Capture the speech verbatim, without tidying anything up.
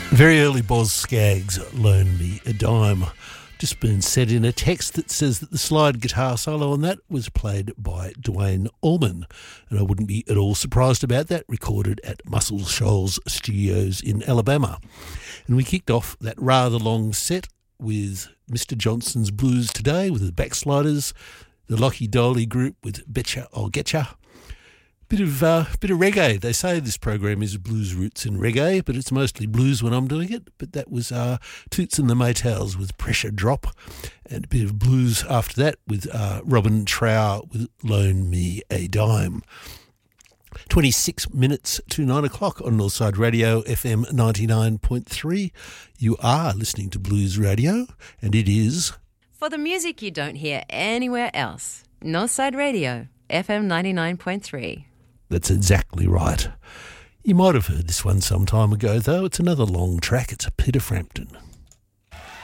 Very early Boz Scaggs, Loan Me a Dime. Just been said in a text that says that the slide guitar solo on that was played by Duane Allman. And I wouldn't be at all surprised about that, recorded at Muscle Shoals Studios in Alabama. And we kicked off that rather long set with Mister Johnson's Blues Today with the Backsliders, the Lockie Dolly Group with Betcha I'll Getcha. Bit of uh, bit of reggae. They say this program is blues roots and reggae, but it's mostly blues when I'm doing it. But that was uh, Toots and the Maytals with Pressure Drop, and a bit of blues after that with uh, Robin Trower with Loan Me a Dime. twenty-six minutes to nine o'clock on Northside Radio, F M ninety-nine point three. You are listening to Blues Radio, and it is... For the music you don't hear anywhere else. Northside Radio, F M ninety-nine point three. That's exactly right. You might have heard this one some time ago, though. It's another long track. It's a Peter Frampton.